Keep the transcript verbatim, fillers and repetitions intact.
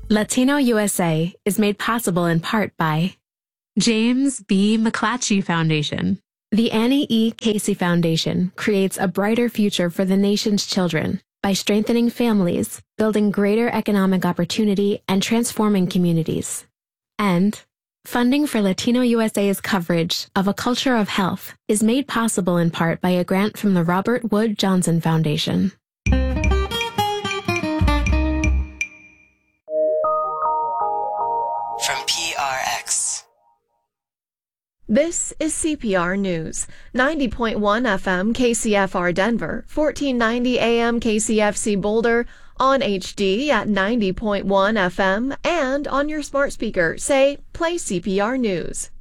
Latino U S A is made possible in part by James B. McClatchy Foundation. The Annie E. Casey Foundation creates a brighter future for the nation's children by strengthening families, building greater economic opportunity, and transforming communities. And funding for Latino U S A's coverage of A Culture of Health is made possible in part by a grant from the Robert Wood Johnson Foundation. From P R X. This is C P R News, ninety point one F M K C F R Denver, fourteen ninety A M K C F C Boulder, on H D at ninety point one F M, and on your smart speaker, say, play C P R News.